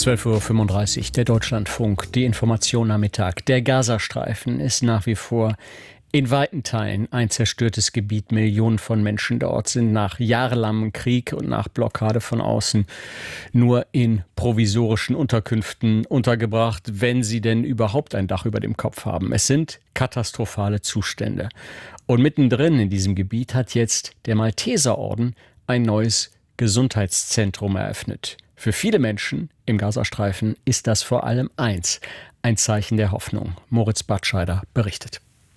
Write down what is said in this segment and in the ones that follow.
12:35 Uhr, der Deutschlandfunk, die Information am Mittag. Der Gazastreifen ist nach wie vor in weiten Teilen ein zerstörtes Gebiet. Millionen von Menschen dort sind nach jahrelangem Krieg und nach Blockade von außen nur in provisorischen Unterkünften untergebracht, wenn sie denn überhaupt ein Dach über dem Kopf haben. Es sind katastrophale Zustände. Und mittendrin in diesem Gebiet hat jetzt der Malteserorden ein neues Gesundheitszentrum eröffnet. Für viele Menschen im Gazastreifen ist das vor allem ein Zeichen der Hoffnung. Moritz Batscheider berichtet.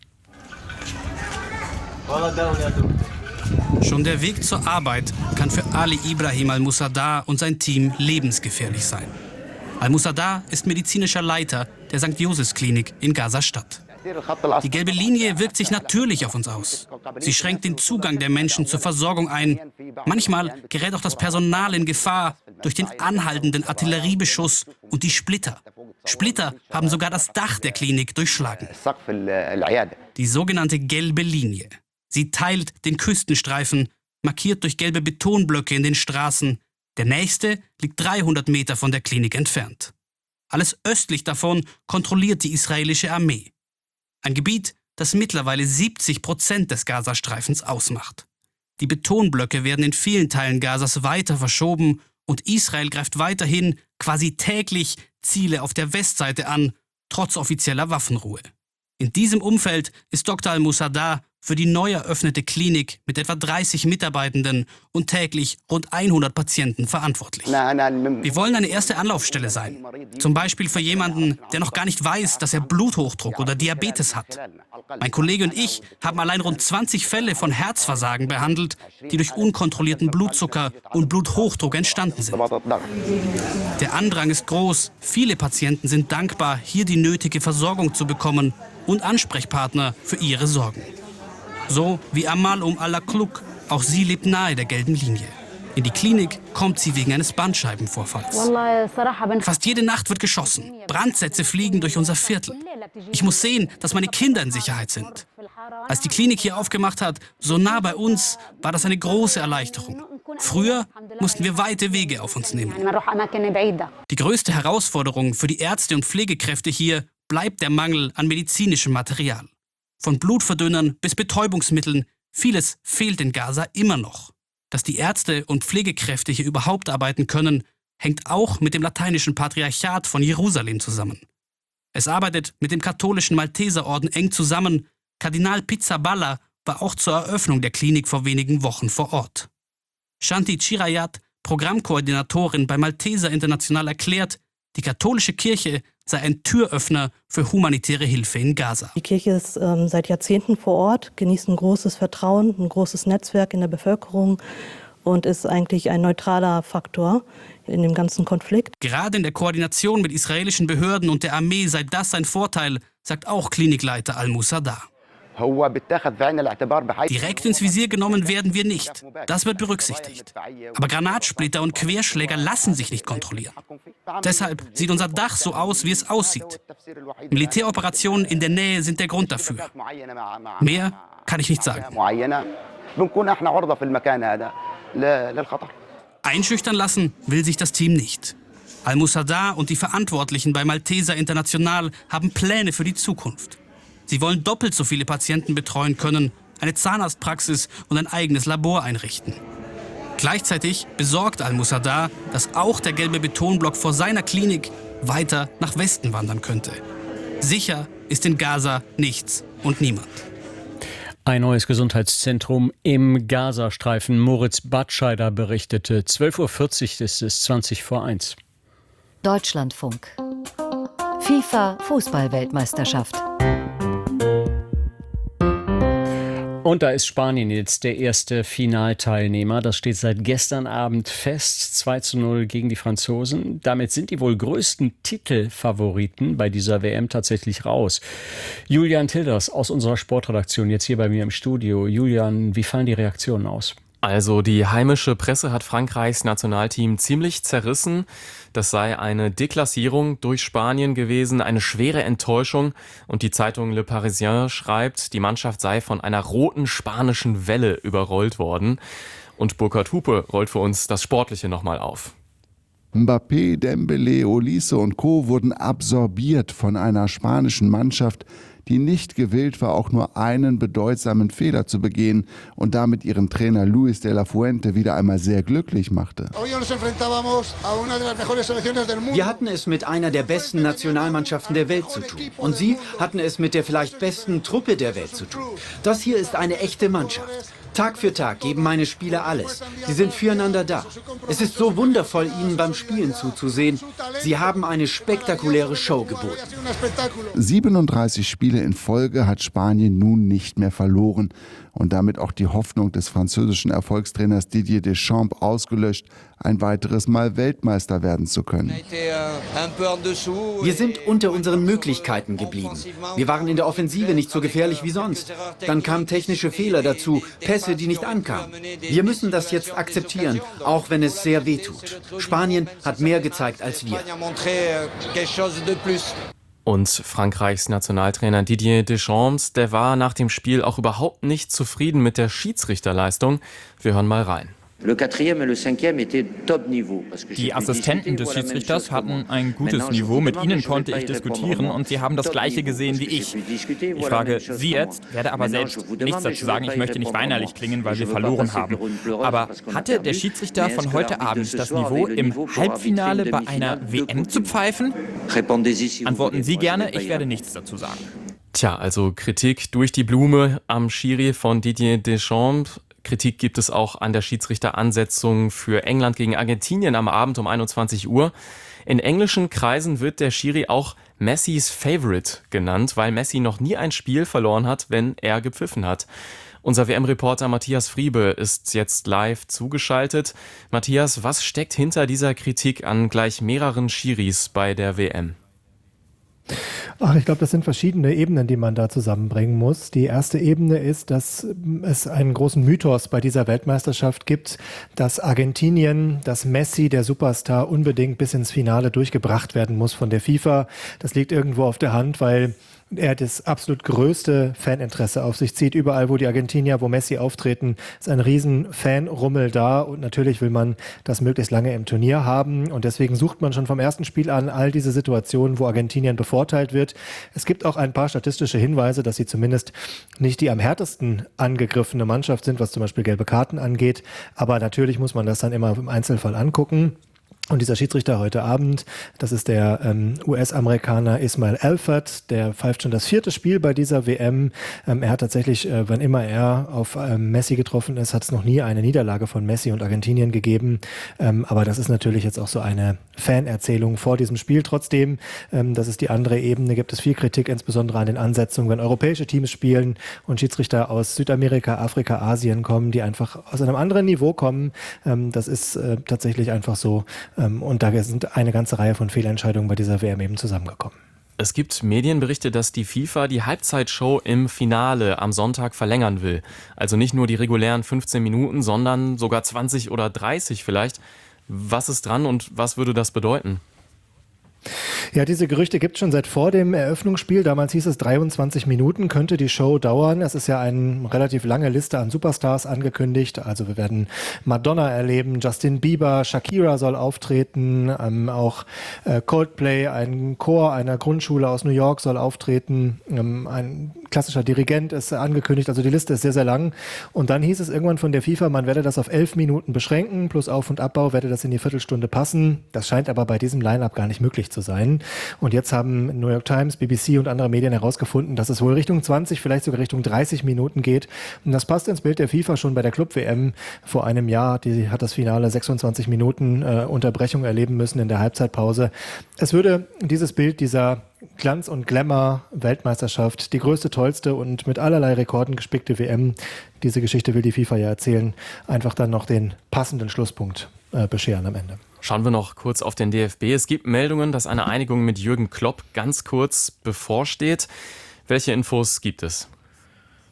Schon der Weg zur Arbeit kann für Ali Ibrahim al-Musaddah und sein Team lebensgefährlich sein. Al-Musaddah ist medizinischer Leiter der St. Josephs-Klinik in Gaza-Stadt. Die gelbe Linie wirkt sich natürlich auf uns aus. Sie schränkt den Zugang der Menschen zur Versorgung ein. Manchmal gerät auch das Personal in Gefahr durch den anhaltenden Artilleriebeschuss und die Splitter. Splitter haben sogar das Dach der Klinik durchschlagen. Die sogenannte gelbe Linie. Sie teilt den Küstenstreifen, markiert durch gelbe Betonblöcke in den Straßen. Der nächste liegt 300 Meter von der Klinik entfernt. Alles östlich davon kontrolliert die israelische Armee. Ein Gebiet, das mittlerweile 70% des Gazastreifens ausmacht. Die Betonblöcke werden in vielen Teilen Gazas weiter verschoben und Israel greift weiterhin quasi täglich Ziele auf der Westseite an, trotz offizieller Waffenruhe. In diesem Umfeld ist Dr. al-Musaddah für die neu eröffnete Klinik mit etwa 30 Mitarbeitenden und täglich rund 100 Patienten verantwortlich. Wir wollen eine erste Anlaufstelle sein. Zum Beispiel für jemanden, der noch gar nicht weiß, dass er Bluthochdruck oder Diabetes hat. Mein Kollege und ich haben allein rund 20 Fälle von Herzversagen behandelt, die durch unkontrollierten Blutzucker und Bluthochdruck entstanden sind. Der Andrang ist groß. Viele Patienten sind dankbar, hier die nötige Versorgung zu bekommen und Ansprechpartner für ihre Sorgen. So wie Amal al-Kluk, auch sie lebt nahe der gelben Linie. In die Klinik kommt sie wegen eines Bandscheibenvorfalls. Fast jede Nacht wird geschossen. Brandsätze fliegen durch unser Viertel. Ich muss sehen, dass meine Kinder in Sicherheit sind. Als die Klinik hier aufgemacht hat, so nah bei uns, war das eine große Erleichterung. Früher mussten wir weite Wege auf uns nehmen. Die größte Herausforderung für die Ärzte und Pflegekräfte hier bleibt der Mangel an medizinischem Material. Von Blutverdünnern bis Betäubungsmitteln, vieles fehlt in Gaza immer noch. Dass die Ärzte und Pflegekräfte hier überhaupt arbeiten können, hängt auch mit dem lateinischen Patriarchat von Jerusalem zusammen. Es arbeitet mit dem katholischen Malteserorden eng zusammen. Kardinal Pizzaballa war auch zur Eröffnung der Klinik vor wenigen Wochen vor Ort. Shanti Chirayat, Programmkoordinatorin bei Malteser International, erklärt, die katholische Kirche sei ein Türöffner für humanitäre Hilfe in Gaza. Die Kirche ist seit Jahrzehnten vor Ort, genießt ein großes Vertrauen, ein großes Netzwerk in der Bevölkerung und ist eigentlich ein neutraler Faktor in dem ganzen Konflikt. Gerade in der Koordination mit israelischen Behörden und der Armee sei das ein Vorteil, sagt auch Klinikleiter al-Musaddah. Direkt ins Visier genommen werden wir nicht. Das wird berücksichtigt. Aber Granatsplitter und Querschläger lassen sich nicht kontrollieren. Deshalb sieht unser Dach so aus, wie es aussieht. Militäroperationen in der Nähe sind der Grund dafür. Mehr kann ich nicht sagen. Einschüchtern lassen will sich das Team nicht. Al-Musaddah und die Verantwortlichen bei Malteser International haben Pläne für die Zukunft. Sie wollen doppelt so viele Patienten betreuen können, eine Zahnarztpraxis und ein eigenes Labor einrichten. Gleichzeitig besorgt al-Musaddah, dass auch der gelbe Betonblock vor seiner Klinik weiter nach Westen wandern könnte. Sicher ist in Gaza nichts und niemand. Ein neues Gesundheitszentrum im Gazastreifen. Moritz Batscheider berichtete. 12:40 Uhr ist es, 1:20. Deutschlandfunk. FIFA-Fußball-Weltmeisterschaft. Und da ist Spanien jetzt der erste Finalteilnehmer. Das steht seit gestern Abend fest. 2:0 gegen die Franzosen. Damit sind die wohl größten Titelfavoriten bei dieser WM tatsächlich raus. Julian Tilders aus unserer Sportredaktion jetzt hier bei mir im Studio. Julian, wie fallen die Reaktionen aus? Also die heimische Presse hat Frankreichs Nationalteam ziemlich zerrissen. Das sei eine Deklassierung durch Spanien gewesen, eine schwere Enttäuschung. Und die Zeitung Le Parisien schreibt, die Mannschaft sei von einer roten spanischen Welle überrollt worden. Und Burkhard Hupe rollt für uns das Sportliche nochmal auf. Mbappé, Dembélé, Olise und Co. wurden absorbiert von einer spanischen Mannschaft, die nicht gewillt war, auch nur einen bedeutsamen Fehler zu begehen und damit ihren Trainer Luis de la Fuente wieder einmal sehr glücklich machte. Wir hatten es mit einer der besten Nationalmannschaften der Welt zu tun. Und sie hatten es mit der vielleicht besten Truppe der Welt zu tun. Das hier ist eine echte Mannschaft. Tag für Tag geben meine Spieler alles. Sie sind füreinander da. Es ist so wundervoll, ihnen beim Spielen zuzusehen. Sie haben eine spektakuläre Show geboten. 37 Spiele in Folge hat Spanien nun nicht mehr verloren und damit auch die Hoffnung des französischen Erfolgstrainers Didier Deschamps ausgelöscht, ein weiteres Mal Weltmeister werden zu können. Wir sind unter unseren Möglichkeiten geblieben. Wir waren in der Offensive nicht so gefährlich wie sonst. Dann kamen technische Fehler dazu, Pässe, die nicht ankamen. Wir müssen das jetzt akzeptieren, auch wenn es sehr weh tut. Spanien hat mehr gezeigt als wir. Und Frankreichs Nationaltrainer Didier Deschamps, der war nach dem Spiel auch überhaupt nicht zufrieden mit der Schiedsrichterleistung. Wir hören mal rein. Die Assistenten des Schiedsrichters hatten ein gutes Niveau, mit ihnen konnte ich diskutieren und sie haben das Gleiche gesehen wie ich. Ich frage Sie jetzt, werde aber selbst nichts dazu sagen, ich möchte nicht weinerlich klingen, weil wir verloren haben. Aber hatte der Schiedsrichter von heute Abend das Niveau, im Halbfinale bei einer WM zu pfeifen? Antworten Sie gerne, ich werde nichts dazu sagen. Tja, also Kritik durch die Blume am Schiri von Didier Deschamps. Kritik gibt es auch an der Schiedsrichteransetzung für England gegen Argentinien am Abend um 21 Uhr. In englischen Kreisen wird der Schiri auch Messis Favorite genannt, weil Messi noch nie ein Spiel verloren hat, wenn er gepfiffen hat. Unser WM-Reporter Matthias Friebe ist jetzt live zugeschaltet. Matthias, was steckt hinter dieser Kritik an gleich mehreren Schiris bei der WM? Ach, ich glaube, das sind verschiedene Ebenen, die man da zusammenbringen muss. Die erste Ebene ist, dass es einen großen Mythos bei dieser Weltmeisterschaft gibt, dass Argentinien, dass Messi, der Superstar, unbedingt bis ins Finale durchgebracht werden muss von der FIFA. Das liegt irgendwo auf der Hand, weil er das absolut größte Faninteresse auf sich zieht. Überall, wo die Argentinier, wo Messi auftreten, ist ein riesen Fanrummel da. Und natürlich will man das möglichst lange im Turnier haben. Und deswegen sucht man schon vom ersten Spiel an all diese Situationen, wo Argentinien bevorteilt wird. Es gibt auch ein paar statistische Hinweise, dass sie zumindest nicht die am härtesten angegriffene Mannschaft sind, was zum Beispiel gelbe Karten angeht. Aber natürlich muss man das dann immer im Einzelfall angucken. Und dieser Schiedsrichter heute Abend, das ist der US-Amerikaner Ismail Alford, der pfeift schon das 4. Spiel bei dieser WM. Er hat tatsächlich, wann immer er auf Messi getroffen ist, hat es noch nie eine Niederlage von Messi und Argentinien gegeben. Aber das ist natürlich jetzt auch so eine Fanerzählung vor diesem Spiel. Trotzdem, das ist die andere Ebene, gibt es viel Kritik, insbesondere an den Ansetzungen, wenn europäische Teams spielen und Schiedsrichter aus Südamerika, Afrika, Asien kommen, die einfach aus einem anderen Niveau kommen. Das ist tatsächlich einfach so. Und da sind eine ganze Reihe von Fehlentscheidungen bei dieser WM eben zusammengekommen. Es gibt Medienberichte, dass die FIFA die Halbzeitshow im Finale am Sonntag verlängern will. Also nicht nur die regulären 15 Minuten, sondern sogar 20 oder 30 vielleicht. Was ist dran und was würde das bedeuten? Ja, diese Gerüchte gibt es schon seit vor dem Eröffnungsspiel. Damals hieß es, 23 Minuten könnte die Show dauern. Es ist ja eine relativ lange Liste an Superstars angekündigt. Also wir werden Madonna erleben, Justin Bieber, Shakira soll auftreten, auch Coldplay, ein Chor einer Grundschule aus New York soll auftreten, ein klassischer Dirigent ist angekündigt. Also die Liste ist sehr, sehr lang. Und dann hieß es irgendwann von der FIFA, man werde das auf 11 Minuten beschränken, plus Auf- und Abbau werde das in die Viertelstunde passen. Das scheint aber bei diesem Line-Up gar nicht möglich zu sein. Und jetzt haben New York Times, BBC und andere Medien herausgefunden, dass es wohl Richtung 20, vielleicht sogar Richtung 30 Minuten geht. Und das passt ins Bild der FIFA schon bei der Club-WM vor einem Jahr. Die hat das Finale 26 Minuten Unterbrechung erleben müssen in der Halbzeitpause. Es würde dieses Bild dieser Glanz- und Glamour-Weltmeisterschaft, die größte, tollste und mit allerlei Rekorden gespickte WM, diese Geschichte will die FIFA ja erzählen, einfach dann noch den passenden Schlusspunkt bescheren am Ende. Schauen wir noch kurz auf den DFB. Es gibt Meldungen, dass eine Einigung mit Jürgen Klopp ganz kurz bevorsteht. Welche Infos gibt es?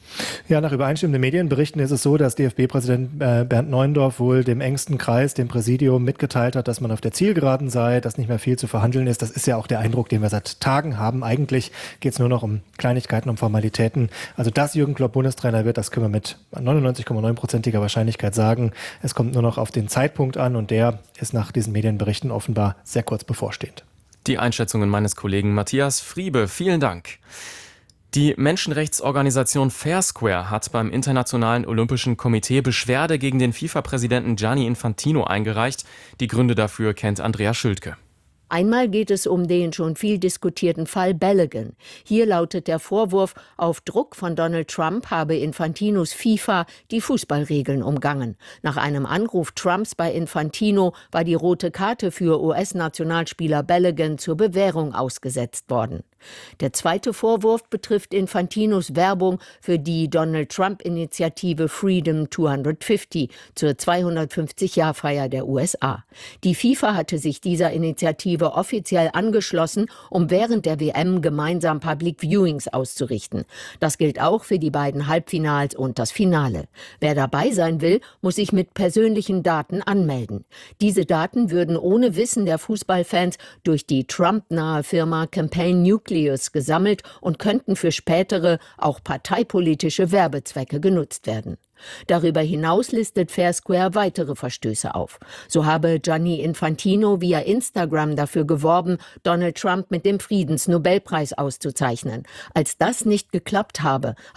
Ja, nach übereinstimmenden Medienberichten ist es so, dass DFB-Präsident Bernd Neuendorf wohl dem engsten Kreis, dem Präsidium, mitgeteilt hat, dass man auf der Zielgeraden sei, dass nicht mehr viel zu verhandeln ist. Das ist ja auch der Eindruck, den wir seit Tagen haben. Eigentlich geht es nur noch um Kleinigkeiten, um Formalitäten. Also, dass Jürgen Klopp Bundestrainer wird, das können wir mit 99,9%iger Wahrscheinlichkeit sagen. Es kommt nur noch auf den Zeitpunkt an und der ist nach diesen Medienberichten offenbar sehr kurz bevorstehend. Die Einschätzungen meines Kollegen Matthias Friebe. Vielen Dank. Die Menschenrechtsorganisation Fair Square hat beim Internationalen Olympischen Komitee Beschwerde gegen den FIFA-Präsidenten Gianni Infantino eingereicht. Die Gründe dafür kennt Andrea Schültke. Einmal geht es um den schon viel diskutierten Fall Balogun. Hier lautet der Vorwurf, auf Druck von Donald Trump habe Infantinos FIFA die Fußballregeln umgangen. Nach einem Anruf Trumps bei Infantino war die rote Karte für US-Nationalspieler Balogun zur Bewährung ausgesetzt worden. Der zweite Vorwurf betrifft Infantinos Werbung für die Donald-Trump-Initiative Freedom 250 zur 250-Jahr-Feier der USA. Die FIFA hatte sich dieser Initiative offiziell angeschlossen, um während der WM gemeinsam Public Viewings auszurichten. Das gilt auch für die beiden Halbfinals und das Finale. Wer dabei sein will, muss sich mit persönlichen Daten anmelden. Diese Daten würden ohne Wissen der Fußballfans durch die Trump-nahe Firma Campaign Nucleus gesammelt und könnten für spätere, auch parteipolitische Werbezwecke genutzt werden. Darüber hinaus listet Fair Square weitere Verstöße auf. So habe Gianni Infantino via Instagram dafür geworben, Donald Trump mit dem Friedensnobelpreis auszuzeichnen. Als das nicht geklappt habe,